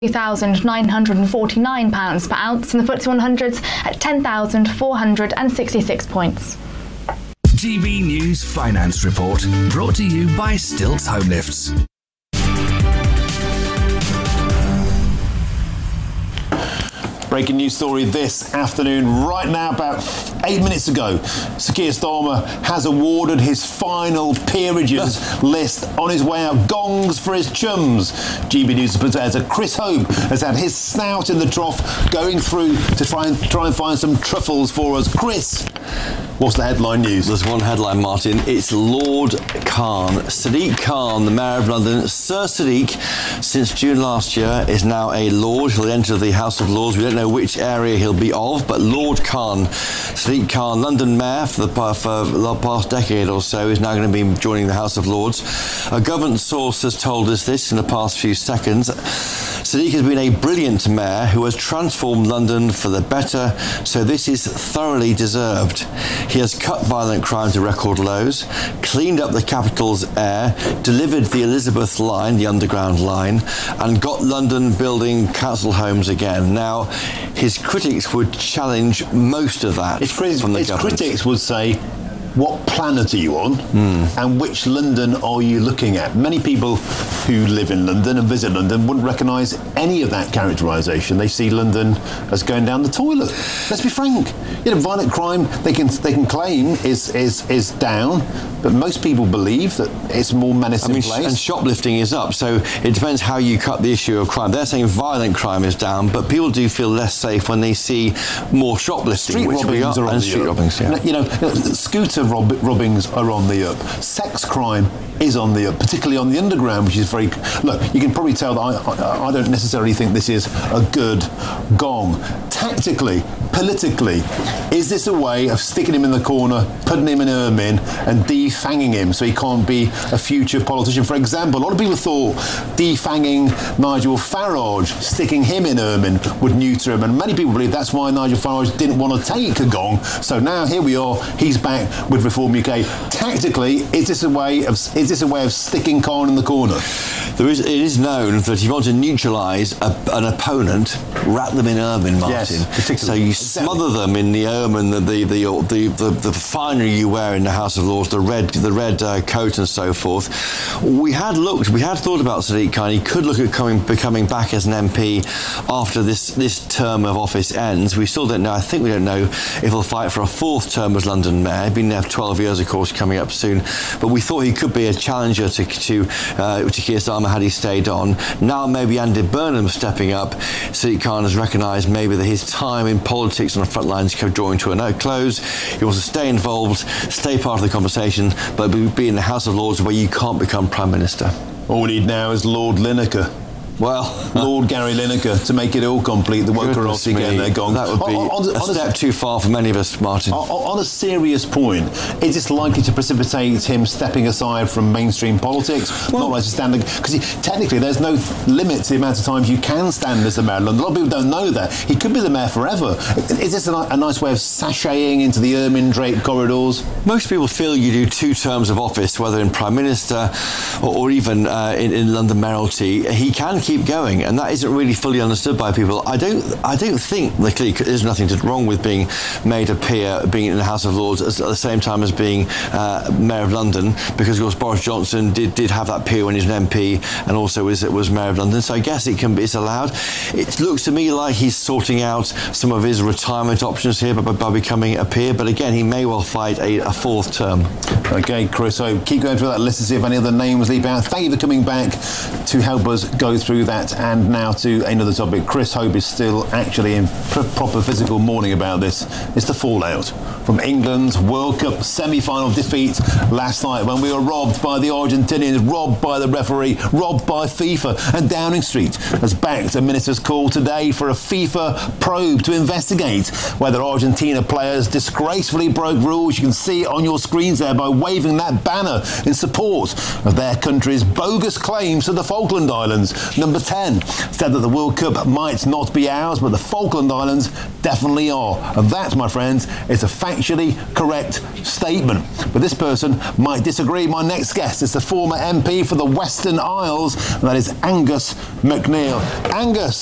£2,949 per ounce, and the FTSE 100's at 10,466 points. GB News Finance Report, brought to you by Stilts Home Lifts. Breaking news story this afternoon, right now, about 8 minutes ago. Sir Keir Starmer has awarded his final peerages list on his way out. Gongs for his chums. GB News presenter Chris Hope has had his snout in the trough, going through to try and find some truffles for us. Chris, what's the headline news? There's one headline, Martin. It's Lord Khan. Sadiq Khan, the Mayor of London. Sir Sadiq, since June last year, is now a Lord. He'll enter the House of Lords. We don't know which area he'll be of, but Lord Khan, Sadiq Khan, London Mayor for the past decade or so, is now going to be joining the House of Lords. A government source has told us this in the past few seconds. Sadiq has been a brilliant mayor who has transformed London for the better, so this is thoroughly deserved. He has cut violent crime to record lows, cleaned up the capital's air, delivered the Elizabeth line, the Underground line, and got London building council homes again. Now, his critics would challenge most of that from the government. Critics would say, what planet are you on, and which London are you looking at? Many people who live in London and visit London wouldn't recognise any of that characterisation. They see London as going down the toilet. Let's be frank. Violent crime they can claim is down, but most people believe that it's a more menacing place. And shoplifting is up, so it depends how you cut the issue of crime. They're saying violent crime is down, but people do feel less safe when they see more shoplifting, street robbings are on the up. Scooter robbings are on the up. Sex crime is on the up, particularly on the Underground, which is very... Look, you can probably tell that I don't necessarily think this is a good gong. Tactically, politically, is this a way of sticking him in the corner, putting him in ermine and defanging him so he can't be a future politician? For example, a lot of people thought defanging Nigel Farage, sticking him in ermine, would neuter him, and many people believe that's why Nigel Farage didn't want to take a gong. So now here we are, he's back with Reform UK. Tactically, is this a way of sticking Khan in the corner? It is known that if you want to neutralise an opponent, wrap them in ermine, Martin. Yes, particularly. So you smother them in the ermine, the finery you wear in the House of Lords, the red coat and so forth. We had thought about Sadiq Khan. He could look at becoming back as an MP after this term of office ends. We still don't know. I think we don't know if he'll fight for a fourth term as London Mayor. He's been there for 12 years, of course, coming up soon. But we thought he could be a challenger to Keir Starmer had he stayed on. Now maybe Andy Burnham stepping up. Sadiq Khan has recognised maybe that his time in politics on the front lines is drawing to a close. He wants to stay involved, stay part of the conversation, but be in the House of Lords where you can't become Prime Minister. All we need now is Lord Lineker. Well, Lord Gary Lineker to make it all complete. The Wokerot again, they're gone. That would be a step too far for many of us, Martin. On a serious point, is this likely to precipitate him stepping aside from mainstream politics? Well, not like standing, because technically there's no limit to the amount of times you can stand as the mayor of London. A lot of people don't know that. He could be the mayor forever. Is this a nice way of sashaying into the ermine-draped corridors? Most people feel you do 2 terms of office, whether in Prime Minister or even in London mayoralty. He can keep going, and that isn't really fully understood by people. I don't think there's nothing wrong with being made a peer, being in the House of Lords at the same time as being Mayor of London, because of course Boris Johnson did have that peer when he was an MP and also was Mayor of London. So I guess it's allowed. It looks to me like he's sorting out some of his retirement options here by becoming a peer, but again, he may well fight a 4th term. Okay, Chris, so keep going through that list to see if any other names leap out. Thank you for coming back to help us go through that. And now to another topic. Chris Hope is still actually in proper physical mourning about this. It's the fallout from England's World Cup semi-final defeat last night, when we were robbed by the Argentinians, robbed by the referee, robbed by FIFA. And Downing Street has backed a minister's call today for a FIFA probe to investigate whether Argentina players disgracefully broke rules. You can see it on your screens there by waving that banner in support of their country's bogus claims to the Falkland Islands. Number 10 said that the World Cup might not be ours, but the Falkland Islands definitely are. And that, my friends, is a factually correct statement. But this person might disagree. My next guest is the former MP for the Western Isles, and that is Angus MacNeil. Angus,